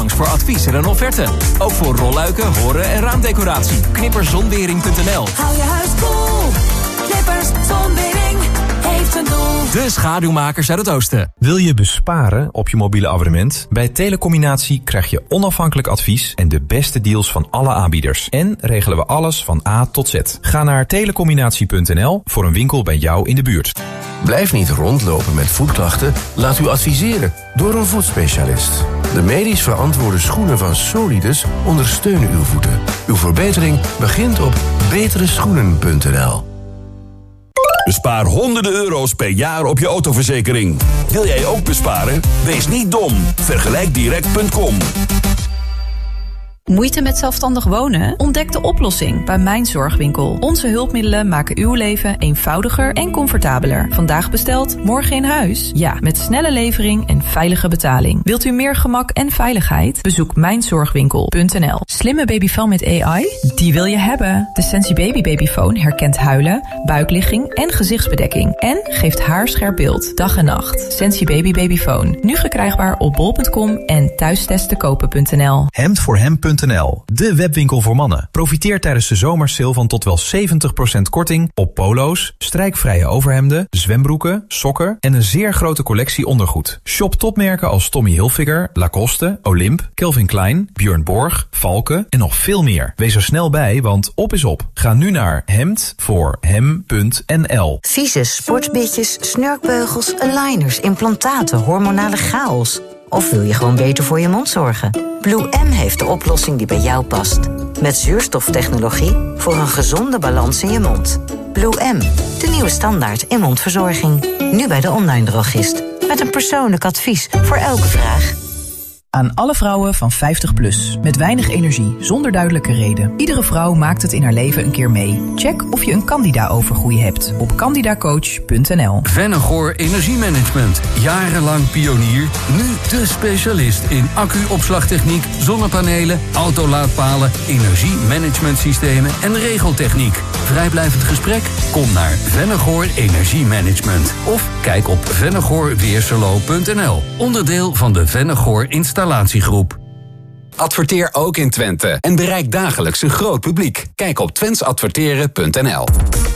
langs voor advies en een offerte. Ook voor rolluiken, horen en raamdecoratie. Knipperzonwering.nl. Hou je huis cool. Knippers Zonwering heeft een doel. De schaduwmakers uit het oosten. Wil je besparen op je mobiele abonnement? Bij Telecombinatie krijg je onafhankelijk advies en de beste deals van alle aanbieders. En regelen we alles van A tot Z. Ga naar telecombinatie.nl voor een winkel bij jou in de buurt. Blijf niet rondlopen met voetklachten. Laat u adviseren door een voetspecialist. De medisch verantwoorde schoenen van Solidus ondersteunen uw voeten. Uw verbetering begint op betereschoenen.nl. Bespaar honderden euro's per jaar op je autoverzekering. Wil jij ook besparen? Wees niet dom. Vergelijkdirect.com. Moeite met zelfstandig wonen? Ontdek de oplossing bij Mijn Zorgwinkel. Onze hulpmiddelen maken uw leven eenvoudiger en comfortabeler. Vandaag besteld, morgen in huis? Ja, met snelle levering en veilige betaling. Wilt u meer gemak en veiligheid? Bezoek mijnzorgwinkel.nl. Slimme babyfoon met AI? Die wil je hebben. De Sensi Babyphone herkent huilen, buikligging en gezichtsbedekking. En geeft haarscherp beeld, dag en nacht. Sensi Babyphone. Nu verkrijgbaar op bol.com en thuistesttekopen.nl. Hemdvoorhem.nl, de webwinkel voor mannen. Profiteer tijdens de zomersale van tot wel 70% korting op polo's, strijkvrije overhemden, zwembroeken, sokken en een zeer grote collectie ondergoed. Shop topmerken als Tommy Hilfiger, Lacoste, Olymp, Calvin Klein, Björn Borg, Valken en nog veel meer. Wees er snel bij, want op is op. Ga nu naar hemdvoorhem.nl. Vieze sportbitjes, snurkbeugels, aligners, implantaten, hormonale chaos. Of wil je gewoon beter voor je mond zorgen? Blue M heeft de oplossing die bij jou past. Met zuurstoftechnologie voor een gezonde balans in je mond. Blue M, de nieuwe standaard in mondverzorging. Nu bij de online drogist. Met een persoonlijk advies voor elke vraag. Aan alle vrouwen van 50 plus. Met weinig energie, zonder duidelijke reden. Iedere vrouw maakt het in haar leven een keer mee. Check of je een Candida-overgroei hebt op candidacoach.nl. Vennegoor Energiemanagement. Jarenlang pionier. Nu de specialist in accu-opslagtechniek, zonnepanelen, autolaadpalen, energiemanagementsystemen en regeltechniek. Vrijblijvend gesprek? Kom naar Vennegoor Energiemanagement. Of kijk op vennegoorweerselo.nl. Onderdeel van de Vennegoor Installatiegroep. Adverteer ook in Twente en bereik dagelijks een groot publiek. Kijk op twentesadverteren.nl.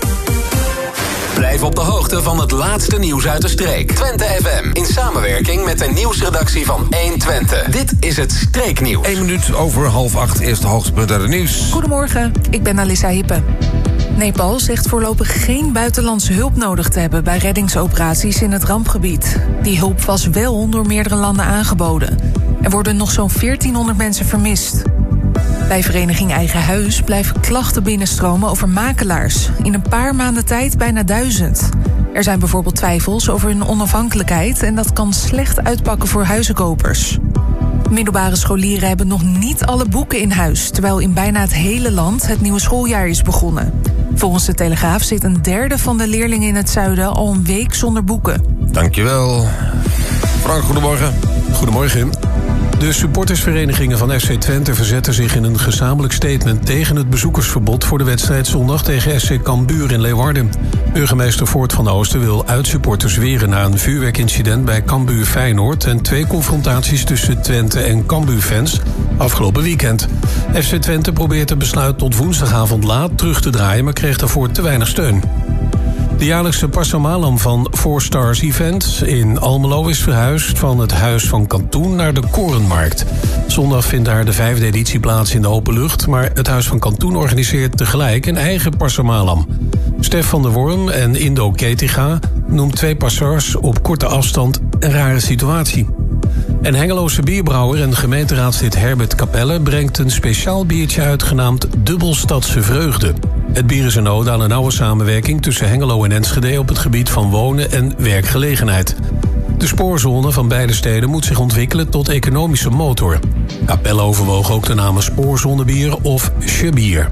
Blijf op de hoogte van het laatste nieuws uit de streek. Twente FM in samenwerking met de nieuwsredactie van 1 Twente. Dit is het Streeknieuws. 1 minuut over 7:30, eerste hoogtepunt uit het nieuws. Goedemorgen, ik ben Alissa Hippe. Nepal zegt voorlopig geen buitenlandse hulp nodig te hebben bij reddingsoperaties in het rampgebied. Die hulp was wel door meerdere landen aangeboden. Er worden nog zo'n 1400 mensen vermist. Bij vereniging Eigen Huis blijven klachten binnenstromen over makelaars. In een paar maanden tijd bijna 1000. Er zijn bijvoorbeeld twijfels over hun onafhankelijkheid en dat kan slecht uitpakken voor huizenkopers. Middelbare scholieren hebben nog niet alle boeken in huis, terwijl in bijna het hele land het nieuwe schooljaar is begonnen. Volgens de Telegraaf zit een derde van de leerlingen in het zuiden al een week zonder boeken. Dankjewel. Frank, goedemorgen. Goedemorgen. De supportersverenigingen van FC Twente verzetten zich in een gezamenlijk statement tegen het bezoekersverbod voor de wedstrijd zondag tegen SC Cambuur in Leeuwarden. Burgemeester Voort van Oosten wil uitsupporters weren na een vuurwerkincident bij Cambuur Feyenoord en 2 confrontaties tussen Twente en Cambuur-fans afgelopen weekend. FC Twente probeert het besluit tot woensdagavond laat terug te draaien, maar kreeg daarvoor te weinig steun. De jaarlijkse Pasamalam van 4 Stars Event in Almelo is verhuisd van het Huis van Kantoen naar de Korenmarkt. Zondag vindt daar de 5e editie plaats in de open lucht, maar het Huis van Kantoen organiseert tegelijk een eigen Pasamalam. Stef van der Worm en Indo Ketiga noemt 2 passeurs op korte afstand een rare situatie. En Hengeloze bierbrouwer en gemeenteraadslid Herbert Capelle brengt een speciaal biertje uit genaamd Dubbelstadse Vreugde. Het bier is een ode aan een nauwe samenwerking tussen Hengelo en Enschede op het gebied van wonen en werkgelegenheid. De spoorzone van beide steden moet zich ontwikkelen tot economische motor. Capelle overwoog ook de namen Spoorzonebier of Chebier.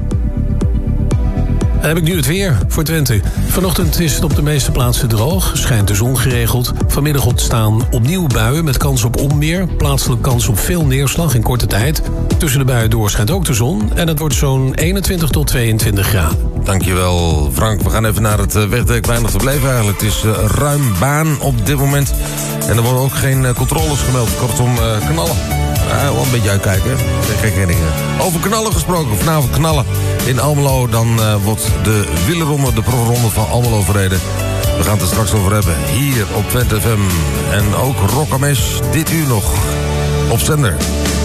Dan heb ik nu het weer voor Twente. Vanochtend is het op de meeste plaatsen droog, schijnt de zon geregeld. Vanmiddag ontstaan opnieuw buien met kans op onweer. Plaatselijk kans op veel neerslag in korte tijd. Tussen de buien door schijnt ook de zon. En het wordt zo'n 21 tot 22 graden. Dankjewel, Frank. We gaan even naar het wegdek. Weinig te beleven eigenlijk. Het is ruim baan op dit moment. En er worden ook geen controles gemeld. Kortom, knallen. Wel een beetje uitkijken. Geen dingen. Over knallen gesproken. Vanavond knallen in Almelo. Dan wordt de wielerronde, de pro-ronde van Almelo verreden. We gaan het er straks over hebben. Hier op Twente FM. En ook Rockames dit uur nog op zender.